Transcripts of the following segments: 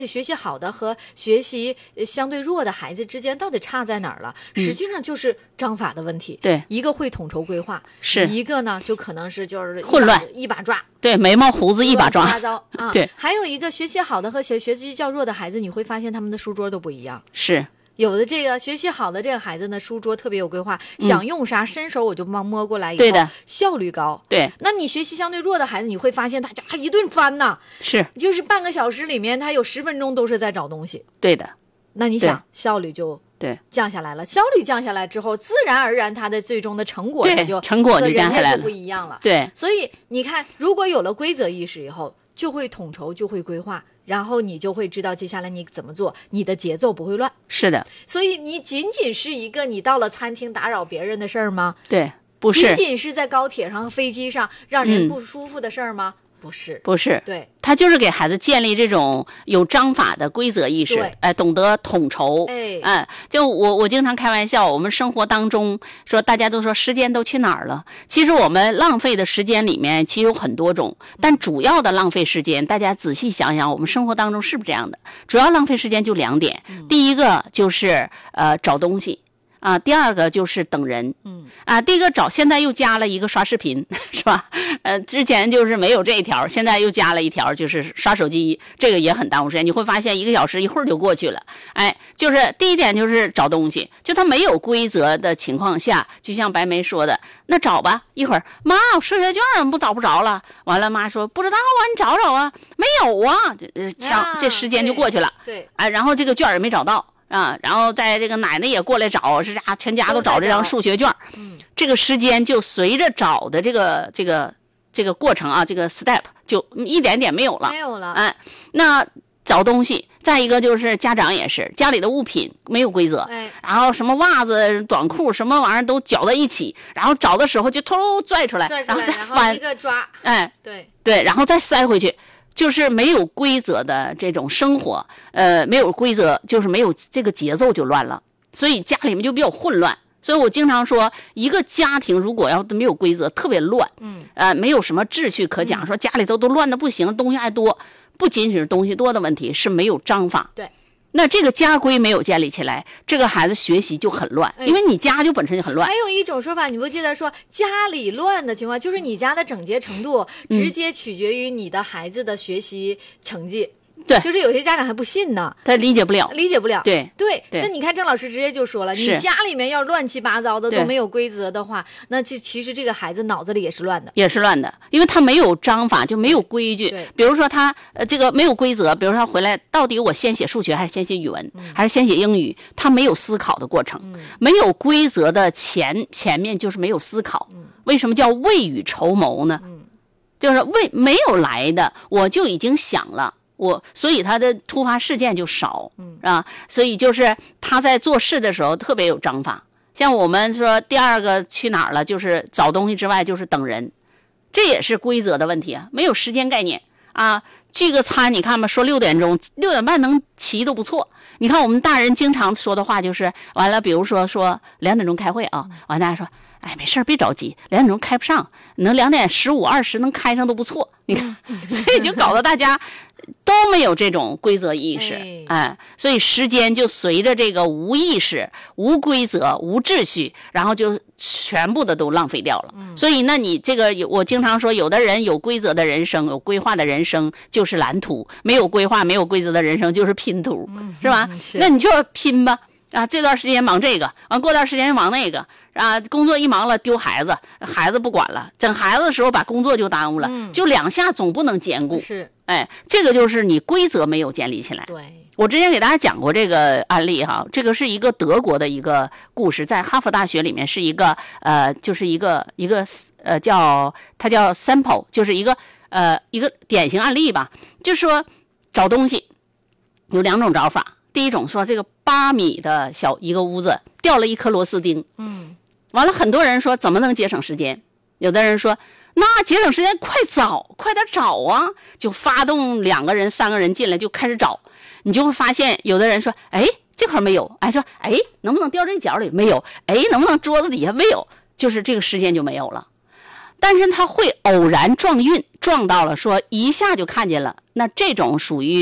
学习好的和学习相对弱的孩子之间到底差在哪儿了？实际上就是章法的问题。 对， 一个会统筹规划， 是一个呢就可能是就是混乱， 一把抓。 对，眉毛胡子一把抓， 乱七八糟啊。 对， 还有一个学习好的和学习较弱的孩子，你会发现他们的书桌都不一样。 是。 有的这个学习好的这个孩子呢，书桌特别有规划，想用啥伸手我就摸过来以后， 对的， 效率高。 对， 那你学习相对弱的孩子，你会发现大家一顿翻呐， 是， 就是半个小时里面他有10分钟都是在找东西。 对的， 那你想效率就对降下来了，效率降下来之后，自然而然他的最终的成果成果就降下来了， 不一样了。 对， 所以你看，如果有了规则意识以后，就会统筹，就会规划。然后你就会知道接下来你怎么做，你的节奏不会乱。 是的， 所以你仅仅是一个你到了餐厅打扰别人的事儿吗？ 对，不是。 仅仅是在高铁上和飞机上让人不舒服的事儿吗？不是， 不是。 对， 他就是给孩子建立这种有章法的规则意识，懂得统筹。就我经常开玩笑，我们生活当中说大家都说时间都去哪儿了，其实我们浪费的时间里面其实有很多种，但主要的浪费时间，大家仔细想想，我们生活当中是不是这样的？主要浪费时间就2点，第一个就是找东西。第二个就是等人，第一个现在又加了一个刷视频，是吧？之前就是没有这一条，现在又加了一条，就是刷手机，这个也很耽误时间。你会发现1个小时一会儿就过去了。就是第一点就是找东西，就他没有规则的情况下，就像白梅说的，那找吧，一会儿妈，我数学卷不找不着了，完了妈说不知道啊，你找找啊，没有啊，这时间就过去了。 对， 然后这个卷也没找到。然后在这个奶奶也过来找，是啥？全家都找这张数学卷。这个时间就随着找的这个过程啊，这个 step 就一点点没有了。 没有了。 那找东西，再一个就是家长也是，家里的物品没有规则，然后什么袜子、短裤什么玩意儿都搅在一起，然后找的时候就偷拽出来，然后再翻， 一个抓。 对，然后再塞回去。就是没有规则的这种生活，没有规则，就是没有这个节奏就乱了，所以家里面就比较混乱。所以我经常说，一个家庭如果要没有规则，特别乱，没有什么秩序可讲，说家里头都乱的不行，东西还多，不仅仅是东西多的问题，是没有章法。 对。 那这个家规没有建立起来，这个孩子学习就很乱，因为你家就本身就很乱。 还有一种说法，你不记得说家里乱的情况，就是你家的整洁程度直接取决于你的孩子的学习成绩。 对， 就是有些家长还不信呢， 他理解不了。 对，那你看郑老师直接就说了，你家里面要乱七八糟的都没有规则的话，那其实这个孩子脑子里也是乱的， 因为他没有章法，就没有规矩。比如说他这个没有规则，比如说他回来到底我先写数学还是先写语文，还是先写英语，他没有思考的过程，没有规则的前面就是没有思考。为什么叫未雨绸缪呢？就是没有来的我就已经想了。所以他的突发事件就少，所以就是他在做事的时候特别有章法。像我们说第二个去哪儿了，就是找东西之外就是等人，这也是规则的问题啊，没有时间概念啊。聚个餐你看吧，说6点钟6点半能齐都不错。你看我们大人经常说的话就是完了，比如说2点钟开会啊，完大家说没事别着急，2点钟开不上，能2点15、20能开上都不错。你看，所以就搞得大家都没有这种规则意识，所以时间就随着这个无意识、无规则、无秩序，然后就全部的都浪费掉了。所以那你这个我经常说，有的人有规则的人生，有规划的人生就是蓝图，没有规划、没有规则的人生就是拼图，是吧？那你就拼吧，这段时间忙这个，完过段时间忙那个。工作一忙了丢孩子不管了，整孩子的时候把工作就耽误了，就2下总不能兼顾。 是， 这个就是你规则没有建立起来。 对， 我之前给大家讲过这个案例哈，这个是一个德国的一个故事，在哈佛大学里面是一个就是一个它叫 sample， 就是一个典型案例吧，就是说找东西有2种找法。第一种说这个8米的一个屋子掉了一颗螺丝钉，完了很多人说怎么能节省时间，有的人说那节省时间快点找啊，就发动2个人3个人进来就开始找，你就会发现有的人说这块没有，说能不能掉这角里没有，能不能桌子底下没有，就是这个时间就没有了。但是他会偶然撞运，撞到了说一下就看见了，那这种属于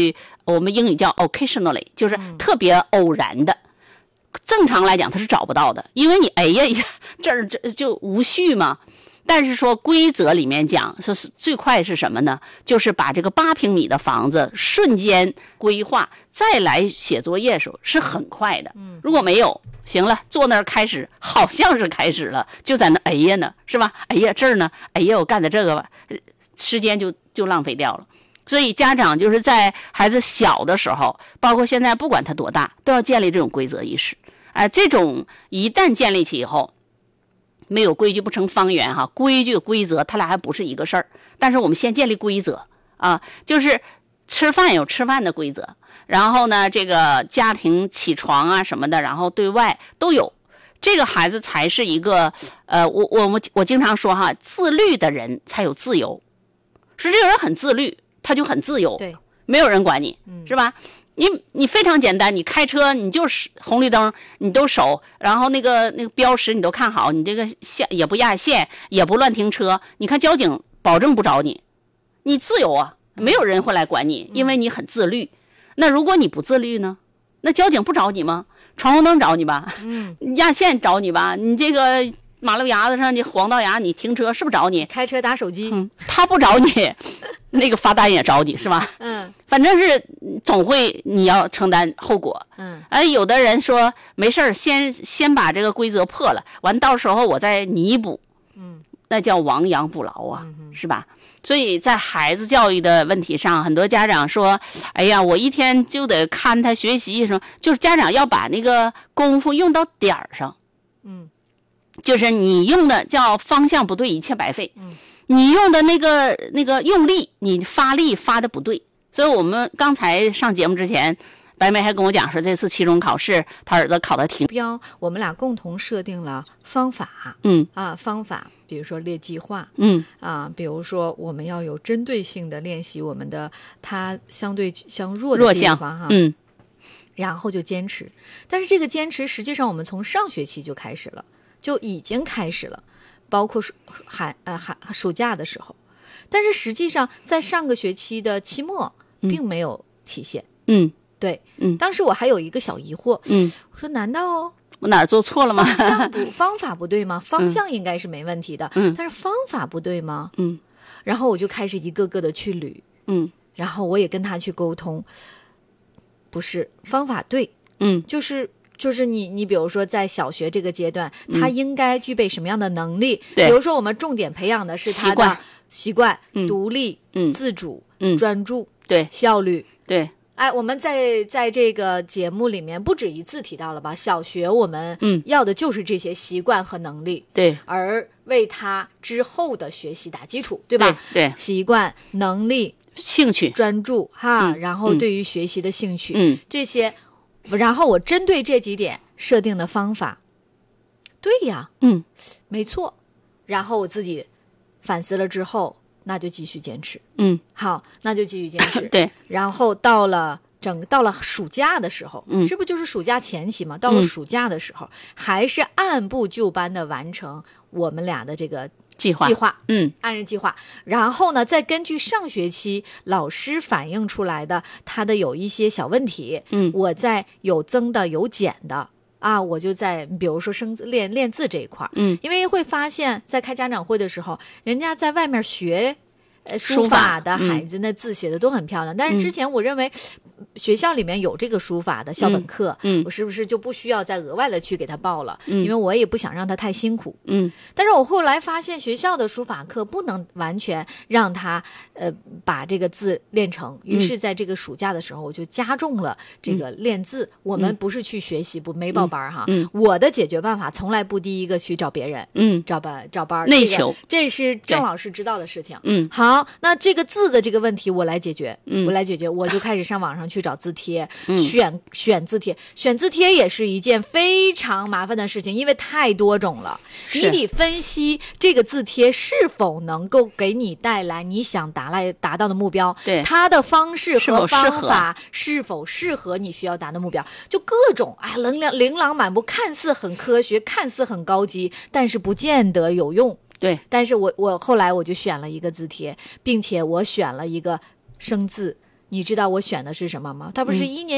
我们英语叫 occasionally， 就是特别偶然的。正常来讲它是找不到的，因为你哎呀这就无序嘛。但是说规则里面讲说是最快是什么呢？就是把这个8平米的房子瞬间规划，再来写作业的时候是很快的。如果没有，行了，坐那儿开始，好像是开始了，就在那哎呀呢，是吧？哎呀这儿呢，哎呀我干的这个吧，时间就浪费掉了。所以家长就是在孩子小的时候，包括现在不管他多大，都要建立这种规则意识。这种一旦建立起以后，没有规矩不成方圆哈，规矩规则它俩还不是一个事儿。但是我们先建立规则啊，就是吃饭有吃饭的规则，然后呢这个家庭起床啊什么的，然后对外都有，这个孩子才是一个我经常说哈，自律的人才有自由。是这个人很自律，他就很自由， 对， 没有人管你，是吧？你非常简单，你开车你就是红绿灯你都守，然后那个标识你都看好，你这个线也不压线，也不乱停车，你看交警保证不找你，你自由啊，没有人会来管你，因为你很自律。那如果你不自律呢？那交警不找你吗？闯红灯找你吧，压线找你吧，你这个马路牙子上你黄道牙你停车是不是找你？ 开车打手机， 他不找你，那个罚单也找你是吧？反正是总会你要承担后果。有的人说没事儿，先把这个规则破了，完到时候我再弥补。那叫亡羊补牢啊，是吧？所以在孩子教育的问题上，很多家长说，哎呀，我一天就得看他学习什么，就是家长要把那个功夫用到点儿上。就是你用的叫方向不对，一切白费。你用的那个用力，你发力发的不对。所以我们刚才上节目之前，白梅还跟我讲说，这次期中考试他儿子考的挺标，我们俩共同设定了方法。方法，比如说列计划。比如说我们要有针对性的练习我们的他相对相弱的地方哈。然后就坚持，但是这个坚持实际上我们从上学期就开始了。就已经开始了，包括暑假的时候，但是实际上在上个学期的期末并没有体现。对，当时我还有一个小疑惑，我说难道我哪儿做错了吗？ 方法不对吗？方向应该是没问题的，但是方法不对吗？然后我就开始一个个的去捋，然后我也跟他去沟通，不是方法对，就是你比如说在小学这个阶段，他应该具备什么样的能力？比如说我们重点培养的是他的习惯、独立、自主、专注、效率。 对， 我们在这个节目里面不止一次提到了吧？小学我们要的就是这些习惯和能力， 对， 而为他之后的学习打基础，对吧？ 对， 习惯、能力、 兴趣、 专注然后对于学习的兴趣，这些。然后我针对这几点设定的方法，对呀，没错。然后我自己反思了之后，那就继续坚持。好，那就继续坚持。 对。 然后到了暑假的时候，这不就是暑假前期吗？到了暑假的时候，还是按部就班的完成我们俩的这个计划，按照计划，然后呢，再根据上学期老师反映出来的他的有一些小问题，我再有增的有减的我就在比如说练字这一块，因为会发现，在开家长会的时候，人家在外面学书法的孩子，那字写的都很漂亮，但是之前我认为学校里面有这个书法的校本课，我是不是就不需要再额外的去给他报了？因为我也不想让他太辛苦。但是我后来发现学校的书法课不能完全让他把这个字练成，于是在这个暑假的时候我就加重了这个练字。我们不是去学习，没报班哈。我的解决办法从来不第一个去找别人，找班内求， 这是郑老师知道的事情。好，那这个字的这个问题我来解决，我就开始上网上去找字帖，选字帖，选字帖也是一件非常麻烦的事情，因为太多种了，你得分析这个字帖是否能够给你带来你想达到的目标， 对， 它的方式和方法是否适合你需要达的目标，就各种琳琅满目，看似很科学，看似很高级，但是不见得有用。 对， 但是我后来我就选了一个字帖，并且我选了一个生字你知道我选的是什么吗？他不是1年